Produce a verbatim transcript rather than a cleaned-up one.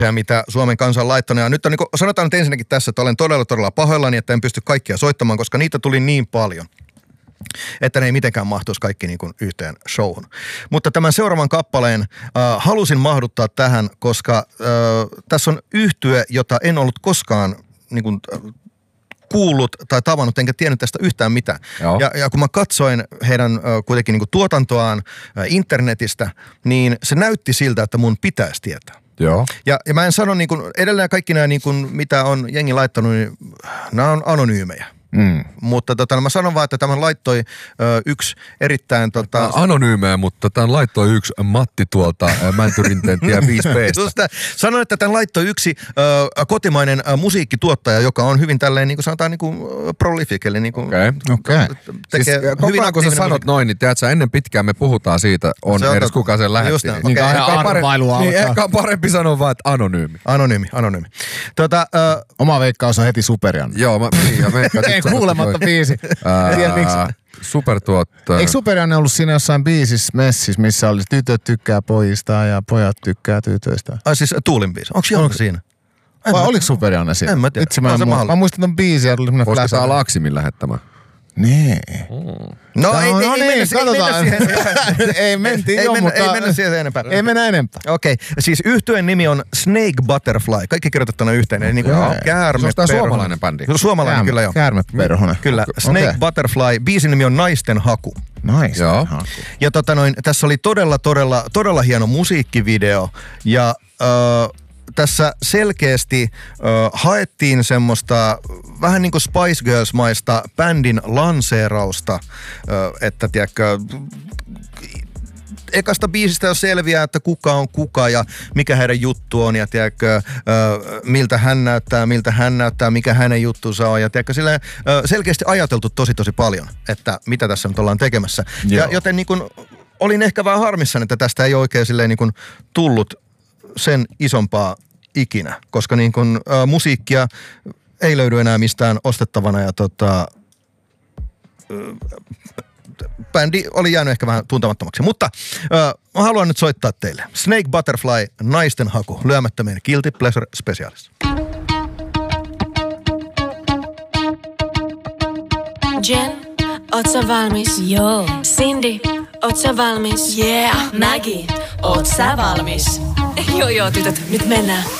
mitä Suomen kansa on laittanut. Ja nyt on, niin kuin, sanotaan nyt ensinnäkin tässä, että olen todella todella pahoillani, että en pysty kaikkia soittamaan, koska niitä tuli niin paljon, että ne ei mitenkään mahtuisi kaikki niin kuin yhteen showhun. Mutta tämän seuraavan kappaleen äh, halusin mahduttaa tähän, koska äh, tässä on yhtye, jota en ollut koskaan niin kuin, äh, kuullut tai tavannut, enkä tiennyt tästä yhtään mitään. Ja, ja kun mä katsoin heidän äh, kuitenkin niin kuin tuotantoaan äh, internetistä, niin se näytti siltä, että mun pitäisi tietää. Joo. Ja, ja mä en sano niin kuin, edelleen kaikki nämä, niin kuin, mitä on jengi laittanut, niin nämä on anonyymejä. Mm. Mutta tota, mä sanon vaan, että tämän laittoi ö, yksi erittäin... Tota, anonyymejä, mutta tämän laittoi yksi Matti tuolta Mäntyrinteen tie viisi B:stä. Sanon, että tämän laittoi yksi ö, kotimainen ö, musiikkituottaja, joka on hyvin tälleen, niin kuin sanotaan, niin kuin prolific, eli niin kuin... Okei, okay. okay. Siis koko ajan, kun sä sanot noin, niin tiedätkö, ennen pitkään me puhutaan siitä, on se edes on, kuka sen lähetti. Niin, okay. Niin arvailu niin ehkä on parempi sanoa vaan, että anonyymi. Anonyymi, anonyymi. Tota, ö, Oma veikkaus on heti Superjan. Joo, mä, niin, ja veikkaan. Ei kuulematta biisi. Tiedät miksi? Supertuottaja. Eikö Superjanne ollut siinä jossain biisissä messissä, missä oli tytöt tykkää pojistaan ja pojat tykkää tytöistä? Ai siis Tuulin biisi. Onko Janne siinä? En Vai oliko Superjanne siinä? En mä tiedä. Itse mä, mä, mä muistan ton biisin ja tuli semmoinen flash. Voisiko tää olla Aksimin lähettämä? Nee. Mm. No, no ei, ei, no ei, niin, mennä, katsotaan. ei mennä siihen. ei mentiin ei jo, mennä, mutta... Ei mennä siihen enempää. Ei mennä enempää. Okei, okay. Siis yhtyeen nimi on Snake Butterfly. Kaikki kirjoitettuna yhteen. Eli niin kuin käärmeperhonen. Se on suomalainen bändi. Suomalainen, Käärme, kyllä joo. Käärmeperhonen. Kyllä. Snake okay. Butterfly. Biisin nimi on Naisten haku. Naisten joo. haku. Ja tota noin, tässä oli todella, todella, todella hieno musiikkivideo. Ja... Öö, tässä selkeästi ö, haettiin semmoista vähän niin kuin Spice Girls-maista bändin lanseerausta, ö, että tiedätkö, ekasta biisistä jo selviää, että kuka on kuka ja mikä heidän juttu on ja tiedätkö, ö, miltä hän näyttää, miltä hän näyttää, mikä hänen juttunsa on ja tiedätkö, silleen, ö, selkeästi ajateltu tosi tosi paljon, että mitä tässä nyt ollaan tekemässä. Ja, joten niin kuin, olin ehkä vähän harmissani, että tästä ei oikein silleen niin kuin tullut sen isompaa ikinä, koska niin kun, ä, musiikkia ei löydy enää mistään ostettavana ja tota, ä, bändi oli jäänyt ehkä vähän tuntemattomaksi. Mutta ä, mä haluan nyt soittaa teille Snake Butterfly, Naisten haku, lyömättömien Guilty Pleasure Specialissa. Jen, oot sä valmis? Joo. Cindy, oot sä valmis? Yeah. Maggie, oot sä valmis? Joo joo tytöt, nyt mennään.